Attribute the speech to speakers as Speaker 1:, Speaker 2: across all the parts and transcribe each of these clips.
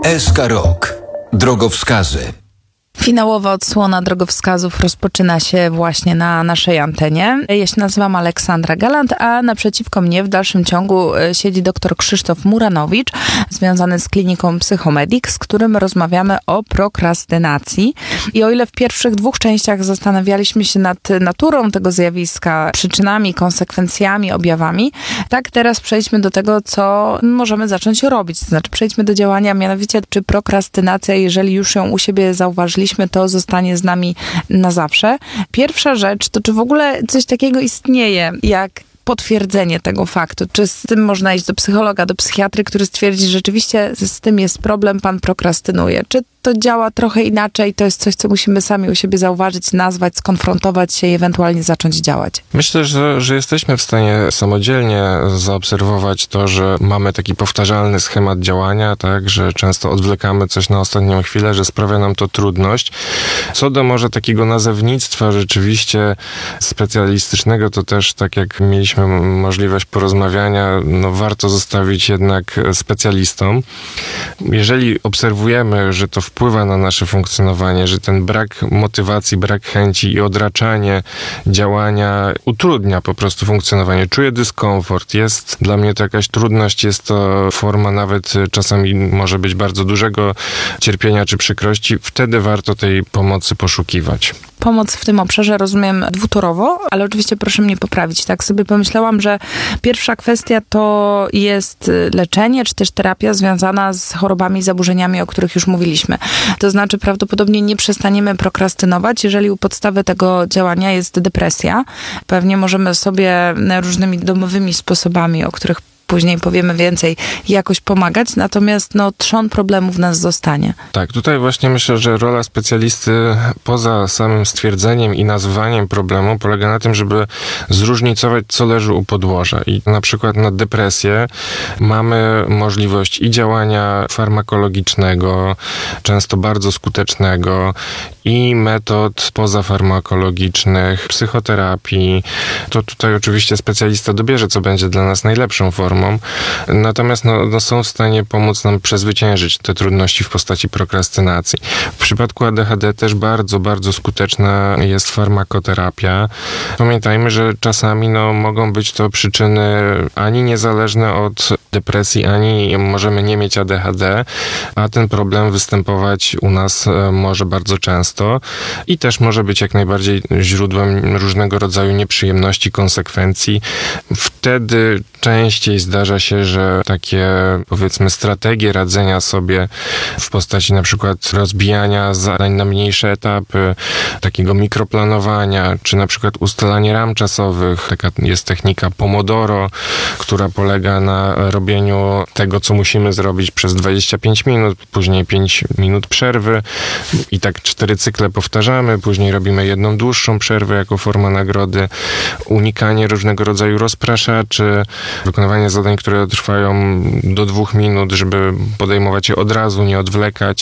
Speaker 1: SK Rok. Drogowskazy.
Speaker 2: Finałowa odsłona drogowskazów rozpoczyna się właśnie na naszej antenie. Ja się nazywam Aleksandra Galant, a naprzeciwko mnie w dalszym ciągu siedzi dr Krzysztof Muranowicz, związany z kliniką Psychomedik, z którym rozmawiamy o prokrastynacji. I o ile w pierwszych 2 częściach zastanawialiśmy się nad naturą tego zjawiska, przyczynami, konsekwencjami, objawami, tak teraz przejdźmy do tego, co możemy zacząć robić. To znaczy przejdźmy do działania, mianowicie czy prokrastynacja, jeżeli już ją u siebie zauważyliśmy, to zostanie z nami na zawsze. Pierwsza rzecz to, czy w ogóle coś takiego istnieje, jak potwierdzenie tego faktu. Czy z tym można iść do psychologa, do psychiatry, który stwierdzi, że rzeczywiście z tym jest problem, pan prokrastynuje. Czy to działa trochę inaczej, to jest coś, co musimy sami u siebie zauważyć, nazwać, skonfrontować się i ewentualnie zacząć działać?
Speaker 3: Myślę, że jesteśmy w stanie samodzielnie zaobserwować to, że mamy taki powtarzalny schemat działania, tak, że często odwlekamy coś na ostatnią chwilę, że sprawia nam to trudność. Co do może takiego nazewnictwa rzeczywiście specjalistycznego, to też tak jak mieliśmy możliwość porozmawiania, warto zostawić jednak specjalistom. Jeżeli obserwujemy, że to wpływa na nasze funkcjonowanie, że ten brak motywacji, brak chęci i odraczanie działania utrudnia po prostu funkcjonowanie. Czuję dyskomfort, jest dla mnie to jakaś trudność, jest to forma nawet czasami może być bardzo dużego cierpienia czy przykrości, wtedy warto tej pomocy poszukiwać.
Speaker 2: Pomoc w tym obszarze rozumiem dwutorowo, ale oczywiście proszę mnie poprawić. Tak sobie pomyślałam, że pierwsza kwestia to jest leczenie, czy też terapia związana z chorobami i zaburzeniami, o których już mówiliśmy. To znaczy prawdopodobnie nie przestaniemy prokrastynować, jeżeli u podstawy tego działania jest depresja. Pewnie możemy sobie różnymi domowymi sposobami, o których później powiemy więcej, jakoś pomagać, natomiast trzon problemów w nas zostanie.
Speaker 3: Tak, tutaj właśnie myślę, że rola specjalisty poza samym stwierdzeniem i nazwaniem problemu polega na tym, żeby zróżnicować, co leży u podłoża. I na przykład na depresję mamy możliwość i działania farmakologicznego, często bardzo skutecznego, i metod pozafarmakologicznych, psychoterapii. To tutaj oczywiście specjalista dobierze, co będzie dla nas najlepszą formą. Natomiast są w stanie pomóc nam przezwyciężyć te trudności w postaci prokrastynacji. W przypadku ADHD też bardzo, bardzo skuteczna jest farmakoterapia. Pamiętajmy, że czasami mogą być to przyczyny ani niezależne od depresji, ani możemy nie mieć ADHD, a ten problem występować u nas może bardzo często i też może być jak najbardziej źródłem różnego rodzaju nieprzyjemności, konsekwencji. Wtedy częściej zdarza się, że takie, powiedzmy, strategie radzenia sobie w postaci na przykład rozbijania zadań na mniejsze etapy, takiego mikroplanowania, czy na przykład ustalanie ram czasowych. Taka jest technika Pomodoro, która polega na robieniu tego, co musimy zrobić przez 25 minut, później 5 minut przerwy i tak 4 cykle powtarzamy, później robimy jedną dłuższą przerwę jako forma nagrody, unikanie różnego rodzaju rozpraszaczy, wykonywanie zadań, które trwają do 2 minut, żeby podejmować je od razu, nie odwlekać.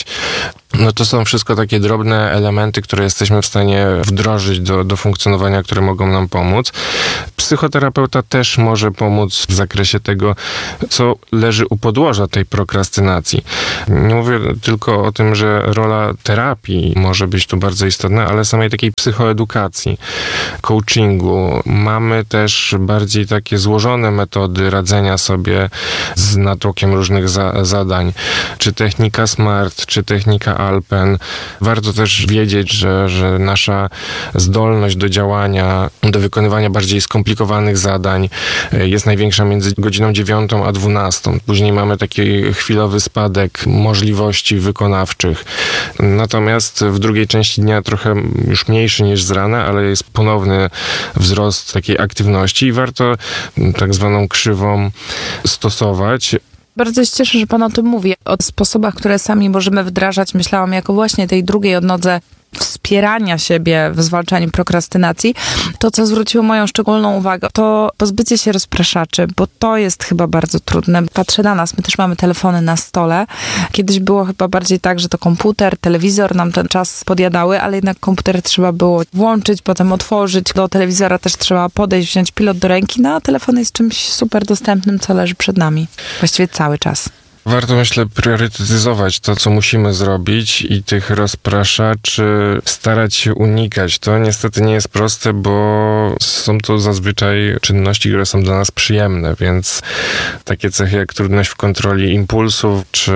Speaker 3: To są wszystko takie drobne elementy, które jesteśmy w stanie wdrożyć do funkcjonowania, które mogą nam pomóc. Psychoterapeuta też może pomóc w zakresie tego, co leży u podłoża tej prokrastynacji. Nie mówię tylko o tym, że rola terapii może być tu bardzo istotna, ale samej takiej psychoedukacji, coachingu. Mamy też bardziej takie złożone metody radzenia sobie z natłokiem różnych zadań. Czy technika SMART, czy technika Alpen. Warto też wiedzieć, że nasza zdolność do działania, do wykonywania bardziej skomplikowanych zadań jest największa między godziną 9 a 12. Później mamy taki chwilowy spadek możliwości wykonawczych. Natomiast w drugiej części dnia trochę już mniejszy niż z rana, ale jest ponowny wzrost takiej aktywności i warto tak zwaną krzywą stosować.
Speaker 2: Bardzo się cieszę, że pan o tym mówi. O sposobach, które sami możemy wdrażać, myślałam jako właśnie tej drugiej odnodze wspierania siebie w zwalczaniu prokrastynacji. To, co zwróciło moją szczególną uwagę, to pozbycie się rozpraszaczy, bo to jest chyba bardzo trudne. Patrzę na nas, my też mamy telefony na stole. Kiedyś było chyba bardziej tak, że to komputer, telewizor nam ten czas podjadały, ale jednak komputer trzeba było włączyć, potem otworzyć. Do telewizora też trzeba podejść, wziąć pilot do ręki, a telefon jest czymś super dostępnym, co leży przed nami. Właściwie cały czas.
Speaker 3: Warto, myślę, priorytetyzować to, co musimy zrobić i tych rozpraszaczy starać się unikać. To niestety nie jest proste, bo są to zazwyczaj czynności, które są dla nas przyjemne, więc takie cechy jak trudność w kontroli impulsów, czy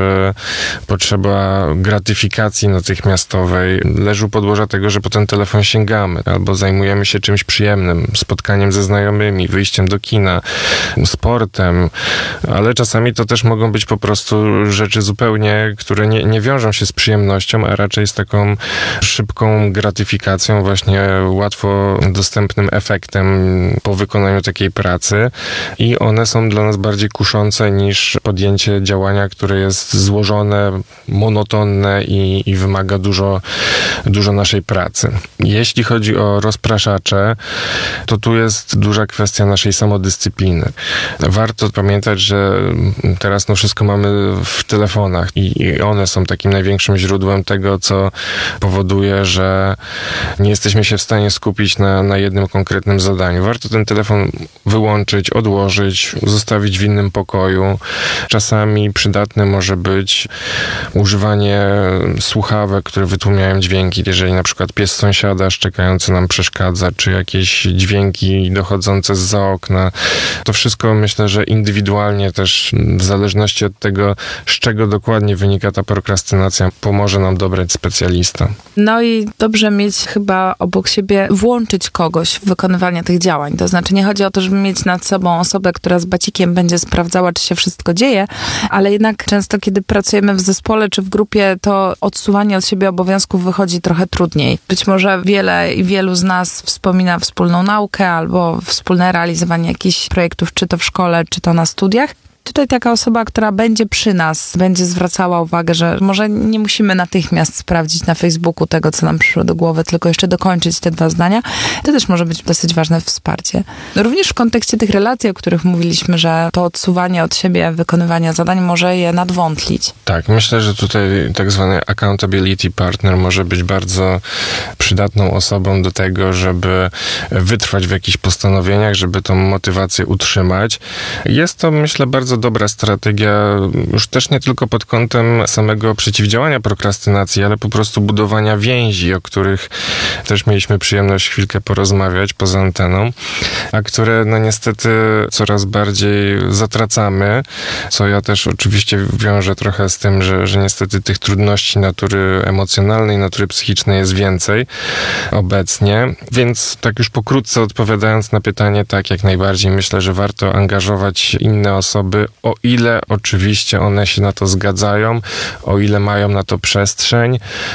Speaker 3: potrzeba gratyfikacji natychmiastowej leży u podłoża tego, że po ten telefon sięgamy, albo zajmujemy się czymś przyjemnym, spotkaniem ze znajomymi, wyjściem do kina, sportem, ale czasami to też mogą być po prostu rzeczy zupełnie, które nie wiążą się z przyjemnością, a raczej z taką szybką gratyfikacją, właśnie łatwo dostępnym efektem po wykonaniu takiej pracy i one są dla nas bardziej kuszące niż podjęcie działania, które jest złożone, monotonne i wymaga dużo naszej pracy. Jeśli chodzi o rozpraszacze, to tu jest duża kwestia naszej samodyscypliny. Warto pamiętać, że teraz wszystko mamy w telefonach i one są takim największym źródłem tego, co powoduje, że nie jesteśmy się w stanie skupić na jednym konkretnym zadaniu. Warto ten telefon wyłączyć, odłożyć, zostawić w innym pokoju. Czasami przydatne może być używanie słuchawek, które wytłumiają dźwięki, jeżeli na przykład pies sąsiada szczekający nam przeszkadza, czy jakieś dźwięki dochodzące zza okna. To wszystko myślę, że indywidualnie też w zależności od tego, z czego dokładnie wynika ta prokrastynacja, pomoże nam dobrać specjalista.
Speaker 2: No i dobrze mieć chyba obok siebie, włączyć kogoś w wykonywanie tych działań. To znaczy nie chodzi o to, żeby mieć nad sobą osobę, która z bacikiem będzie sprawdzała, czy się wszystko dzieje, ale jednak często, kiedy pracujemy w zespole czy w grupie, to odsuwanie od siebie obowiązków wychodzi trochę trudniej. Być może wielu z nas wspomina wspólną naukę albo wspólne realizowanie jakichś projektów, czy to w szkole, czy to na studiach. Tutaj taka osoba, która będzie przy nas, będzie zwracała uwagę, że może nie musimy natychmiast sprawdzić na Facebooku tego, co nam przyszło do głowy, tylko jeszcze dokończyć te 2 zdania. To też może być dosyć ważne wsparcie. No również w kontekście tych relacji, o których mówiliśmy, że to odsuwanie od siebie wykonywania zadań może je nadwątlić.
Speaker 3: Tak, myślę, że tutaj tak zwany accountability partner może być bardzo przydatną osobą do tego, żeby wytrwać w jakichś postanowieniach, żeby tą motywację utrzymać. Jest to, myślę, bardzo dobra strategia, już też nie tylko pod kątem samego przeciwdziałania prokrastynacji, ale po prostu budowania więzi, o których też mieliśmy przyjemność chwilkę porozmawiać poza anteną, a które niestety coraz bardziej zatracamy, co ja też oczywiście wiążę trochę z tym, że niestety tych trudności natury emocjonalnej, natury psychicznej jest więcej obecnie, więc tak już pokrótce odpowiadając na pytanie, tak jak najbardziej myślę, że warto angażować inne osoby, o ile oczywiście one się na to zgadzają, o ile mają na to przestrzeń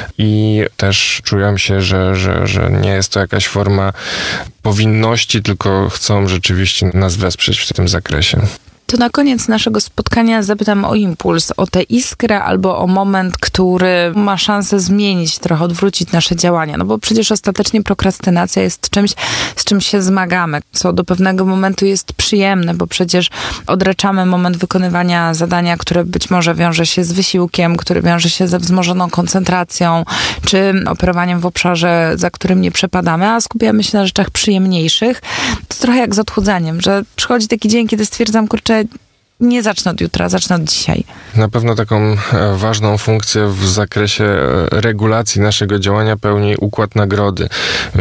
Speaker 3: i też czują się, że nie jest to jakaś forma powinności, tylko chcą rzeczywiście nas wesprzeć w tym zakresie.
Speaker 2: To na koniec naszego spotkania zapytam o impuls, o tę iskrę albo o moment, który ma szansę zmienić, trochę odwrócić nasze działania. No bo przecież ostatecznie prokrastynacja jest czymś, z czym się zmagamy, co do pewnego momentu jest przyjemne, bo przecież odraczamy moment wykonywania zadania, które być może wiąże się z wysiłkiem, który wiąże się ze wzmożoną koncentracją, czy operowaniem w obszarze, za którym nie przepadamy, a skupiamy się na rzeczach przyjemniejszych. To trochę jak z odchudzeniem, że przychodzi taki dzień, kiedy stwierdzam, kurczę, nie zacznę od jutra, zacznę od dzisiaj.
Speaker 3: Na pewno taką ważną funkcję w zakresie regulacji naszego działania pełni układ nagrody.